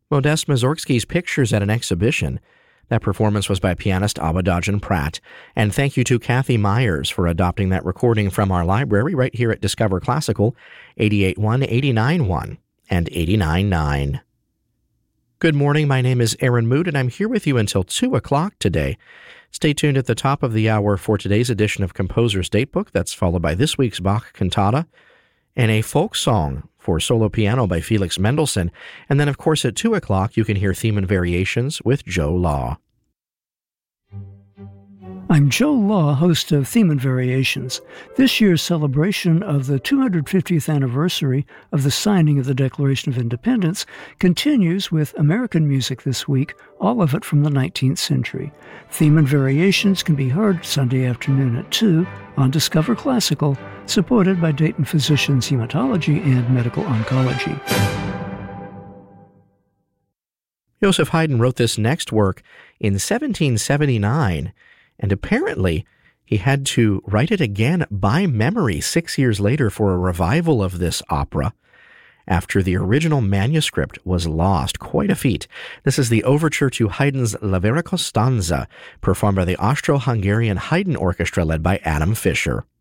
Modest Mussorgsky's Pictures at an Exhibition. That performance was by pianist Abedajan Pratt. And thank you to Kathy Myers for adopting that recording from our library right here at Discover Classical, 88.1, 89.1, and 89.9. Good morning, my name is Aaron Mood, and I'm here with you until 2 o'clock today. Stay tuned at the top of the hour for today's edition of Composer's Datebook. That's followed by this week's Bach cantata and a folk song for solo piano by Felix Mendelssohn. And then, of course, at 2 o'clock, you can hear Theme and Variations with Joe Law. I'm Joe Law, host of Theme and Variations. This year's celebration of the 250th anniversary of the signing of the Declaration of Independence continues with American music this week, all of it from the 19th century. Theme and Variations can be heard Sunday afternoon at 2 on Discover Classical, supported by Dayton Physicians Hematology and Medical Oncology. Joseph Haydn wrote this next work in 1779, and apparently he had to write it again by memory 6 years later for a revival of this opera after the original manuscript was lost. Quite a feat. This is the overture to Haydn's La Vera Costanza, performed by the Austro-Hungarian Haydn Orchestra led by Adam Fischer.